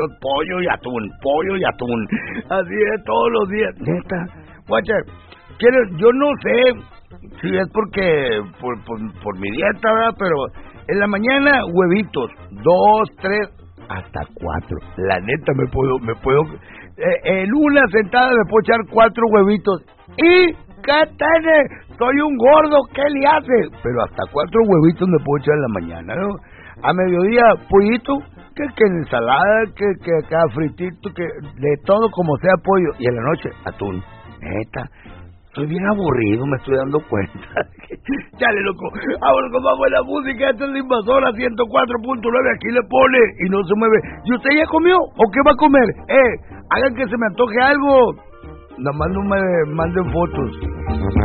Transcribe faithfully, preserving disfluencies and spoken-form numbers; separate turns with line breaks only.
pollo y atún, pollo y atún. Así es todos los días. Neta, guacha, quiero, yo no sé si es porque por, por, por mi dieta, ¿verdad? Pero en la mañana huevitos, dos, tres, hasta cuatro. La neta me puedo, me puedo, eh, en una sentada me puedo echar cuatro huevitos. ¿Y qué tiene? Soy un gordo, ¿qué le hace? Pero hasta cuatro huevitos me puedo echar en la mañana, ¿no? A mediodía, pollito, que, que ensalada, que, que acá fritito, que de todo como sea pollo. Y en la noche, atún. Neta, estoy bien aburrido, me estoy dando cuenta. Chale, loco, ahora como hago la música, esta es la Invasora ciento cuatro punto nueve, aquí le pone y no se mueve. ¿Y usted ya comió? ¿O qué va a comer? Eh, hagan que se me antoje algo. Nada más no me manden fotos.